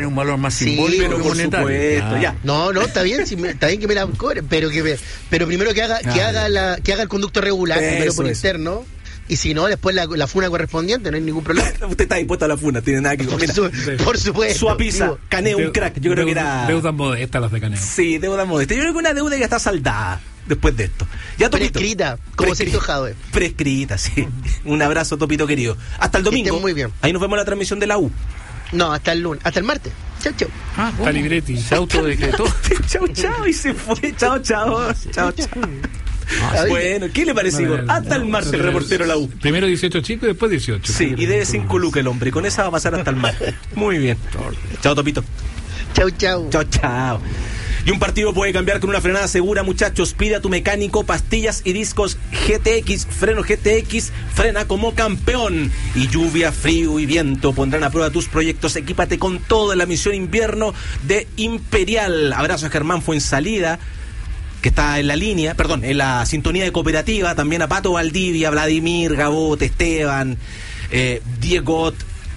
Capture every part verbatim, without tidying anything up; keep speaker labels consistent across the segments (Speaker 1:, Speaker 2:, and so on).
Speaker 1: un valor más
Speaker 2: Sí,
Speaker 1: simbólico
Speaker 2: pero
Speaker 1: que
Speaker 2: por
Speaker 1: monetario.
Speaker 2: supuesto,
Speaker 1: Ah.
Speaker 2: ya.
Speaker 3: No, no, está bien, si me- está bien que me la cobre, pero que me- pero primero que haga, que
Speaker 1: Ah,
Speaker 3: haga la, que haga el conducto regular,
Speaker 2: Eso,
Speaker 3: primero por
Speaker 2: eso.
Speaker 3: interno, y si no, después la, la funa correspondiente, no hay ningún problema.
Speaker 2: Usted está dispuesto a la funa, tiene nada que
Speaker 3: Por,
Speaker 2: mira,
Speaker 3: su- por supuesto.
Speaker 2: Suapiza,
Speaker 3: digo,
Speaker 2: Caneo, un
Speaker 1: Deu-
Speaker 2: crack. Yo creo que
Speaker 1: deuda-
Speaker 2: era.
Speaker 1: Deudas modestas las de Caneo.
Speaker 2: Sí, deuda modesta. Yo creo que una deuda ya está saldada después de esto. Ya, Topito.
Speaker 3: Prescrita, como
Speaker 2: Prescri-
Speaker 3: Sergio Jadwe.
Speaker 2: Prescrita, sí. Un abrazo, Topito querido. Hasta el
Speaker 3: Que
Speaker 2: domingo.
Speaker 3: estén muy bien.
Speaker 2: Ahí nos vemos en la transmisión de la U.
Speaker 3: No, hasta el lunes, hasta el martes. Chau, chau.
Speaker 1: Ah, está Libretti, se autodecretó.
Speaker 2: Chao, chao, y se fue. Chao, chao. Chao, chao.
Speaker 3: Ah,
Speaker 2: Bueno, ¿qué le parece, Igor? Hasta el martes, el reportero de la U.
Speaker 1: Primero dieciocho chicos y después dieciocho.
Speaker 2: Sí, y debe cinco lucas el hombre. Y con esa va a pasar hasta el martes. Muy bien. Chao, Topito.
Speaker 3: Chau, chau.
Speaker 2: Chao, chao. Y un partido puede cambiar con una frenada segura, muchachos. Pide a tu mecánico pastillas y discos G T X. Freno G T X, frena como campeón. Y lluvia, frío y viento pondrán a prueba tus proyectos. Equípate con todo en la misión invierno de Imperial. Abrazo a Germán Fuensalida, que está en la línea, perdón, en la sintonía de Cooperativa. También a Pato Valdivia, Vladimir, Gabot, Esteban, eh, Diegot,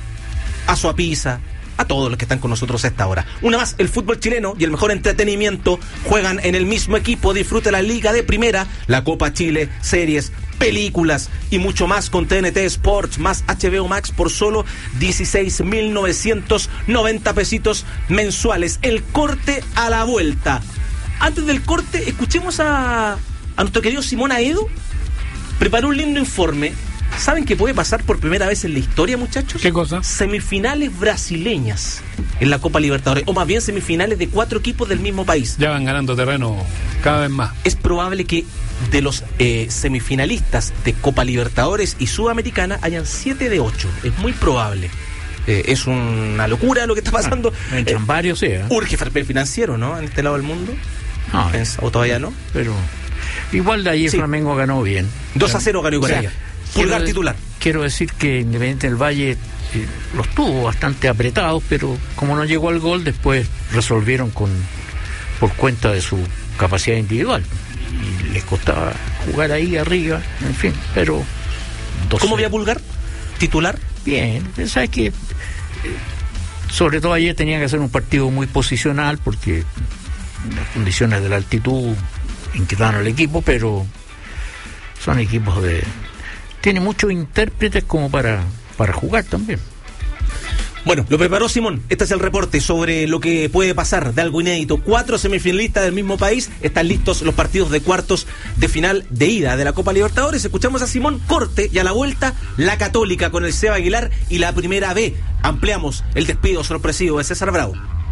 Speaker 2: a Suapiza, a todos los que están con nosotros a esta hora. Una más, el fútbol chileno y el mejor entretenimiento juegan en el mismo equipo. Disfruta la Liga de Primera, la Copa Chile, series, películas y mucho más con T N T Sports más H B O Max por solo dieciséis mil novecientos noventa pesitos mensuales. El corte a la vuelta. Antes del corte, escuchemos a, a nuestro querido Simón Aedo. Preparó un lindo informe. ¿Saben qué puede pasar por primera vez en la historia, muchachos?
Speaker 1: ¿Qué cosa?
Speaker 2: Semifinales brasileñas en la Copa Libertadores, o más bien semifinales de cuatro equipos del mismo país.
Speaker 1: Ya van ganando terreno cada vez más.
Speaker 2: Es probable que de los eh, semifinalistas de Copa Libertadores y Sudamericana hayan siete de ocho. Es muy probable. Eh, es una locura lo que está pasando.
Speaker 1: Ah, entran
Speaker 2: Eh,
Speaker 1: varios, sí. ¿eh?
Speaker 2: Urge fair play financiero, ¿no? En este lado del mundo.
Speaker 1: No,
Speaker 2: Pensa- ¿O todavía no?
Speaker 1: pero igual de ahí
Speaker 2: Sí.
Speaker 1: Flamengo ganó bien.
Speaker 2: dos a cero ganó con
Speaker 1: O sea,
Speaker 2: ella. Pulgar
Speaker 1: quiero-
Speaker 2: titular.
Speaker 1: Quiero decir que Independiente del Valle eh, los tuvo bastante apretados, pero como no llegó al gol, después resolvieron con por cuenta de su capacidad individual. Y les costaba jugar ahí arriba, en fin, pero... dos
Speaker 2: ¿Cómo
Speaker 1: cero.
Speaker 2: vía Pulgar? ¿Titular?
Speaker 1: Bien, sabes que eh, sobre todo ayer tenía que hacer un partido muy posicional porque las condiciones de la altitud inquietaban al equipo, pero son equipos de... tiene muchos intérpretes como para, para jugar también.
Speaker 2: Bueno, lo preparó Simón. Este es el reporte sobre lo que puede pasar de algo inédito. Cuatro semifinalistas del mismo país. Están listos los partidos de cuartos de final de ida de la Copa Libertadores. Escuchamos a Simón, corte, y a la vuelta la Católica con el Seba Aguilar y la Primera B. Ampliamos el despido sorpresivo de César Bravo.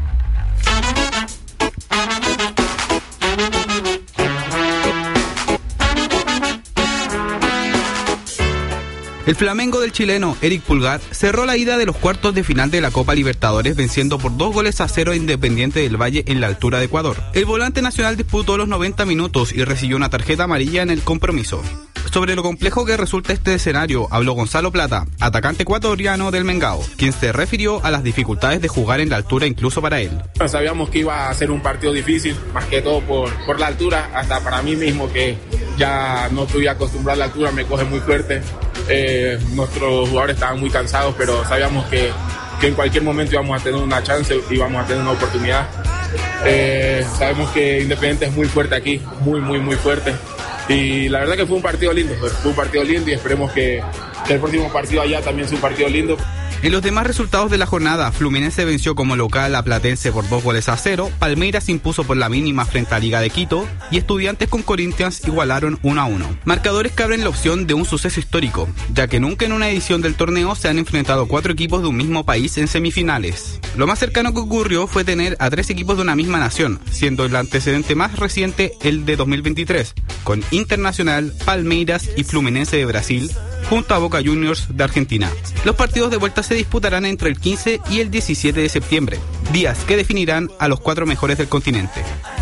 Speaker 4: El Flamengo del chileno Eric Pulgar cerró la ida de los cuartos de final de la Copa Libertadores venciendo por dos goles a cero a Independiente del Valle en la altura de Ecuador. El volante nacional disputó los noventa minutos y recibió una tarjeta amarilla en el compromiso. Sobre lo complejo que resulta este escenario habló Gonzalo Plata, atacante ecuatoriano del Mengao, quien se refirió a las dificultades de jugar en la altura incluso para él.
Speaker 5: Sabíamos que iba a ser un partido difícil, más que todo por, por la altura, hasta para mí mismo que ya no estoy acostumbrado a la altura, me coge muy fuerte. Eh, nuestros jugadores estaban muy cansados, pero sabíamos que, que en cualquier momento íbamos a tener una chance, íbamos a tener una oportunidad. Eh, sabemos que Independiente es muy fuerte aquí, muy, muy, muy fuerte. Y la verdad que fue un partido lindo, fue un partido lindo y esperemos que, que el próximo partido allá también sea un partido lindo.
Speaker 4: En los demás resultados de la jornada, Fluminense venció como local a Platense por dos goles a cero, Palmeiras impuso por la mínima frente a Liga de Quito y Estudiantes con Corinthians igualaron uno a uno. Marcadores que abren la opción de un suceso histórico, ya que nunca en una edición del torneo se han enfrentado cuatro equipos de un mismo país en semifinales. Lo más cercano que ocurrió fue tener a tres equipos de una misma nación, siendo el antecedente más reciente el de dos mil veintitrés, con Internacional, Palmeiras y Fluminense de Brasil, junto a Boca Juniors de Argentina. Los partidos de vuelta se disputarán entre el quince y el diecisiete de septiembre, días que definirán a los cuatro mejores del continente.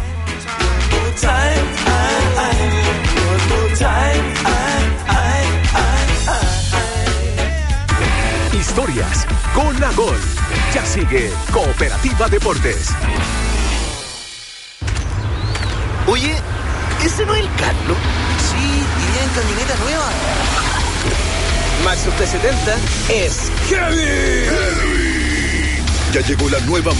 Speaker 6: Historias con la Gol. Ya sigue Cooperativa Deportes.
Speaker 7: Oye, ¿ese no es el Carlos? Sí, y en camioneta nueva. Maxus T setenta es Heavy.
Speaker 6: Ya llegó la nueva